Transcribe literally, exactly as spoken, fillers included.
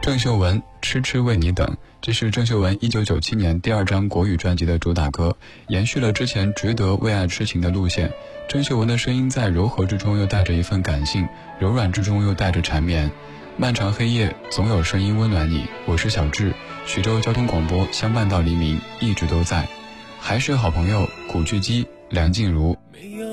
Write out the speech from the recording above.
郑秀文痴痴为你等，这是郑秀文一九九七年第二张国语专辑的主打歌，延续了之前值得为爱痴情的路线。郑秀文的声音在柔和之中又带着一份感性，柔软之中又带着缠绵。漫长黑夜总有声音温暖你，我是小智，徐州交通广播相伴到黎明，一直都在。还是好朋友古巨基、梁静茹。 没有